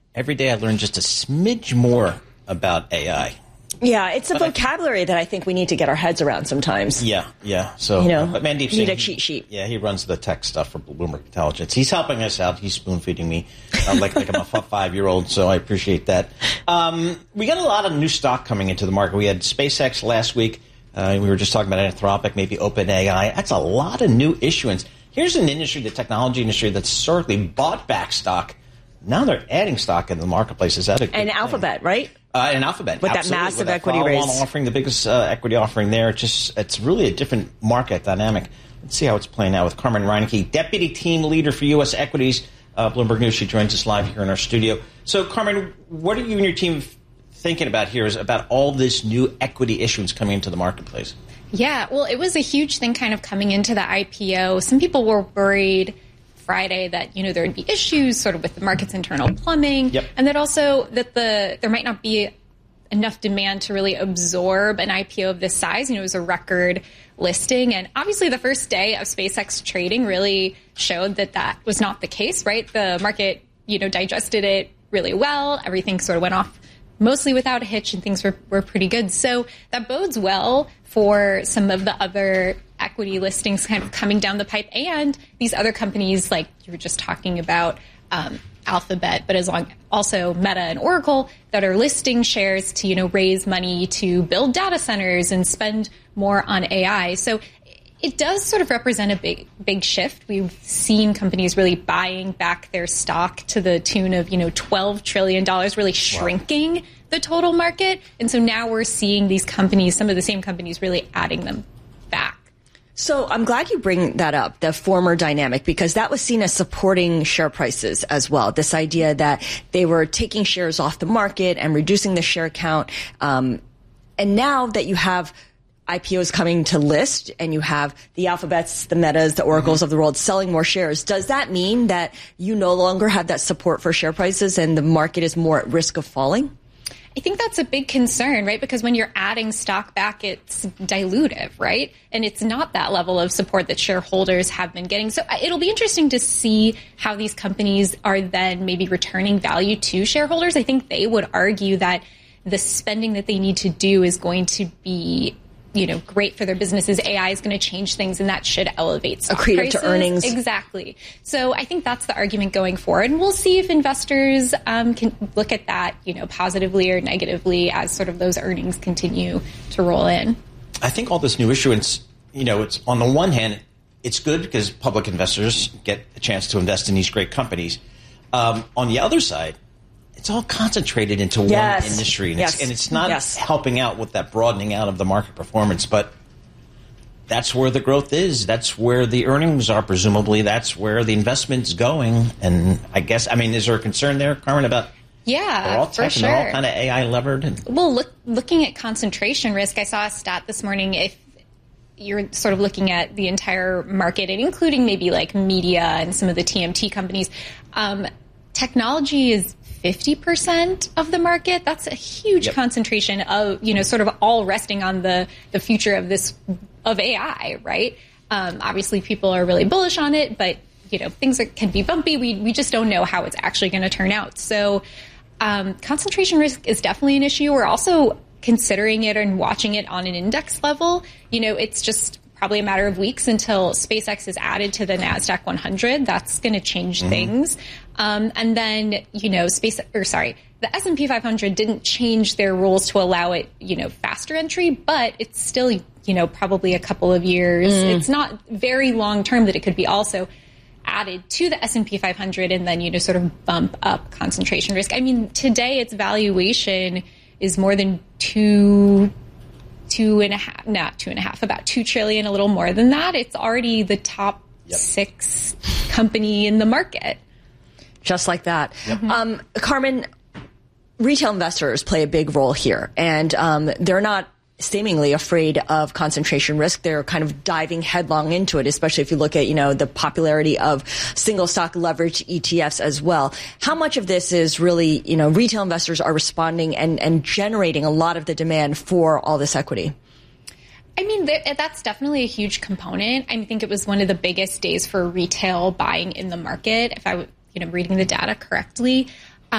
every day I learn just a smidge more about AI. Yeah, it's a vocabulary that I think we need to get our heads around sometimes. Yeah. So, but Mandeep Singh, need a cheat sheet. Yeah, he runs the tech stuff for Bloomberg Intelligence. He's helping us out. He's spoon-feeding me like I'm a 5-year-old, so I appreciate that. We got a lot of new stock coming into the market. We had SpaceX last week. We were just talking about Anthropic, maybe OpenAI. That's a lot of new issuance. Here's an industry, the technology industry, that's historically bought back stock. Now they're adding stock in the marketplace. Is that a good thing? Alphabet, right? And Alphabet. With absolutely. that massive With that equity raise. Offering, the biggest equity offering there. It's really a different market dynamic. Let's see how it's playing out with Carmen Reineke, Deputy Team Leader for U.S. Equities, Bloomberg News. She joins us live here in our studio. So, Carmen, what are you and your team thinking about here is about all this new equity issuance coming into the marketplace? Yeah, well, it was a huge thing kind of coming into the IPO. Some people were worried Friday that, there would be issues sort of with the market's internal plumbing. Yep. And that also that there might not be enough demand to really absorb an IPO of this size. It was a record listing. And obviously the first day of SpaceX trading really showed that was not the case, right? The market, digested it really well. Everything sort of went off mostly without a hitch and things were pretty good. So that bodes well for some of the other equity listings kind of coming down the pipe and these other companies like you were just talking about, Alphabet, but also Meta and Oracle that are listing shares to, raise money to build data centers and spend more on AI. So it does sort of represent a big shift. We've seen companies really buying back their stock to the tune of, $12 trillion, really shrinking the total market. And so now we're seeing these companies, some of the same companies, really adding them back. So I'm glad you bring that up, the former dynamic, because that was seen as supporting share prices as well. This idea that they were taking shares off the market and reducing the share count. And now that you have IPOs coming to list and you have the Alphabets, the Metas, the Oracles of the world selling more shares, does that mean that you no longer have that support for share prices and the market is more at risk of falling? I think that's a big concern, right? Because when you're adding stock back, it's dilutive, right? And it's not that level of support that shareholders have been getting. So it'll be interesting to see how these companies are then maybe returning value to shareholders. I think they would argue that the spending that they need to do is going to be great for their businesses. AI is going to change things, and that should elevate stock accretive prices. To earnings. Exactly. So I think that's the argument going forward. And we'll see if investors can look at that, positively or negatively as sort of those earnings continue to roll in. I think all this new issuance, it's on the one hand, it's good because public investors get a chance to invest in these great companies. On the other side, it's all concentrated into one industry, and it's not helping out with that broadening out of the market performance. But that's where the growth is. That's where the earnings are, presumably. That's where the investment's going. And I guess, is there a concern there, Carmen, about they're all tech and they're all kind of AI levered? Well, looking at concentration risk, I saw a stat this morning. If you're sort of looking at the entire market, and including maybe like media and some of the TMT companies, technology is 50% of the market. That's a huge concentration of, sort of all resting on the future of AI, right? Obviously people are really bullish on it, but, things can be bumpy. We just don't know how it's actually going to turn out. So, concentration risk is definitely an issue. We're also considering it and watching it on an index level. It's just probably a matter of weeks until SpaceX is added to the NASDAQ 100. That's going to change things. And then, the S&P 500 didn't change their rules to allow it, faster entry, but it's still, probably a couple of years. It's not very long term that it could be also added to the S&P 500 and then, sort of bump up concentration risk. Today its valuation is more than about $2 trillion, a little more than that. It's already the top 6 company in the market. Just like that. Carmen, retail investors play a big role here, and they're not seemingly afraid of concentration risk. They're kind of diving headlong into it, especially if you look at, the popularity of single stock leverage ETFs as well. How much of this is really, retail investors are responding and generating a lot of the demand for all this equity? That's definitely a huge component. I think it was one of the biggest days for retail buying in the market, if I reading the data correctly.